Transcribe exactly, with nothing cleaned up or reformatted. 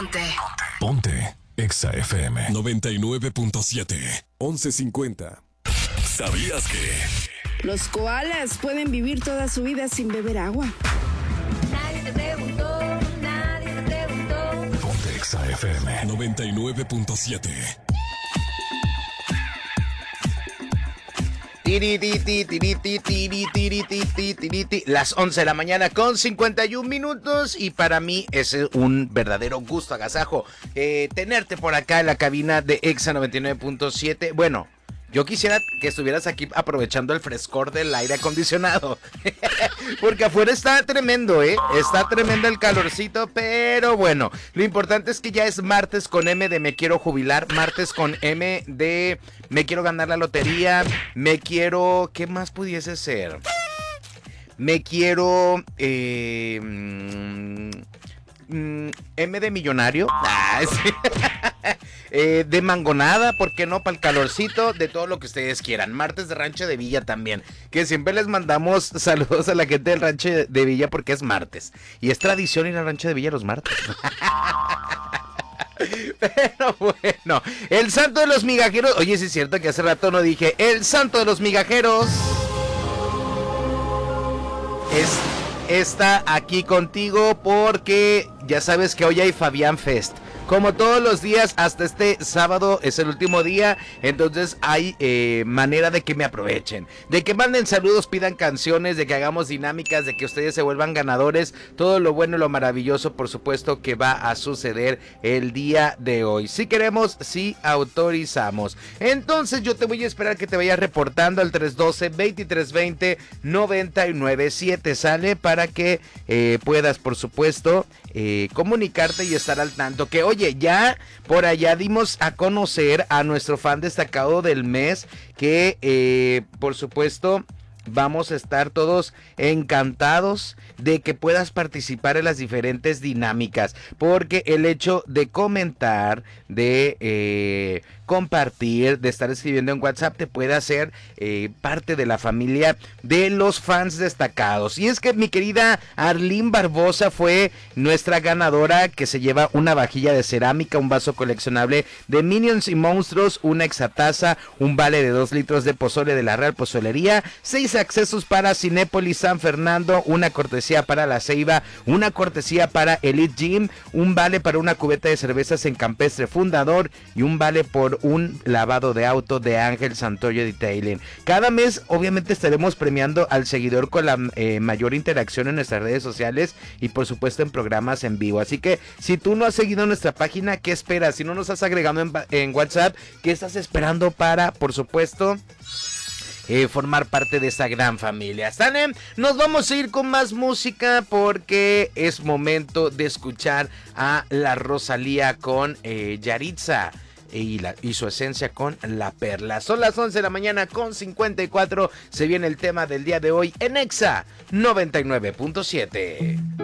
Ponte. Ponte. Exa F M. noventa y nueve punto siete. once cincuenta. ¿Sabías que los koalas pueden vivir toda su vida sin beber agua? Nadie te preguntó, nadie te preguntó. Ponte Exa F M. noventa y nueve punto siete. Tirititi, tirititi, tirititi, tirititi. Las once de la mañana con cincuenta y un minutos y para mí es un verdadero gusto, agasajo, eh, tenerte por acá en la cabina de Exa noventa y nueve punto siete. Bueno, yo quisiera que estuvieras aquí aprovechando el frescor del aire acondicionado. Porque afuera está tremendo, ¿eh? Está tremendo el calorcito, pero bueno. Lo importante es que ya es martes con M de me quiero jubilar. Martes con M de me quiero ganar la lotería. Me quiero... ¿Qué más pudiese ser? Me quiero... Eh, mm, mm, M de millonario. Ah, sí. Eh, de mangonada, ¿por qué no? Para el calorcito, de todo lo que ustedes quieran. Martes de Rancho de Villa también, que siempre les mandamos saludos a la gente del Rancho de Villa porque es martes y es tradición ir al Rancho de Villa los martes. Pero bueno, el santo de los migajeros. Oye, sí es cierto que hace rato no dije el santo de los migajeros es... está aquí contigo porque ya sabes que hoy hay Fabián Fest. Como todos los días, hasta este sábado es el último día, entonces hay eh, manera de que me aprovechen, de que manden saludos, pidan canciones, de que hagamos dinámicas, de que ustedes se vuelvan ganadores, todo lo bueno y lo maravilloso, por supuesto, que va a suceder el día de hoy. Si queremos, si autorizamos. Entonces yo te voy a esperar que te vayas reportando al tres uno dos, veintitrés veinte, noventa y nueve siete, ¿sale? Para que eh, puedas, por supuesto, eh, comunicarte y estar al tanto que hoy Oye, ya por allá dimos a conocer a nuestro fan destacado del mes, que eh, por supuesto vamos a estar todos encantados de que puedas participar en las diferentes dinámicas, porque el hecho de comentar, de eh, compartir, de estar escribiendo en WhatsApp te puede hacer eh, parte de la familia de los fans destacados. Y es que mi querida Arlene Barbosa fue nuestra ganadora, que se lleva una vajilla de cerámica, un vaso coleccionable de Minions y Monstruos, una exataza, un vale de dos litros de pozole de la Real Pozolería, seis accesos para Cinépolis San Fernando, una cortesía para La Ceiba, una cortesía para Elite Gym, un vale para una cubeta de cervezas en Campestre Fundador y un vale por un lavado de auto de Ángel Santoyo Detailing. Cada mes obviamente estaremos premiando al seguidor con la eh, mayor interacción en nuestras redes sociales y por supuesto en programas en vivo. Así que si tú no has seguido nuestra página, ¿qué esperas? Si no nos has agregado en, en WhatsApp, ¿qué estás esperando para, por supuesto, Eh, formar parte de esa gran familia? ¿Sale? Nos vamos a ir con más música porque es momento de escuchar a la Rosalía con eh, Yaritza y, la, y su esencia con La Perla. Son las once de la mañana con cincuenta y cuatro. Se viene el tema del día de hoy en Exa noventa y nueve punto siete.